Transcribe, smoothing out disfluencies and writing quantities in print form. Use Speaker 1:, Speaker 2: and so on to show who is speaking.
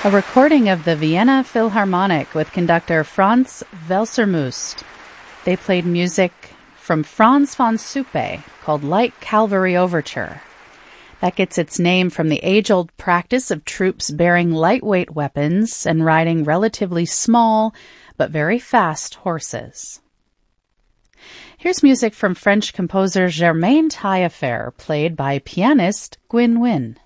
Speaker 1: A recording of the Vienna Philharmonic with conductor Franz Welser-Must. They played music from Franz von Suppe called Light Cavalry Overture. That gets its name from the age-old practice of troops bearing lightweight weapons and riding relatively small but very fast horses. Here's music from French composer Germain Taillefer, played by pianist Gwyn Wynne.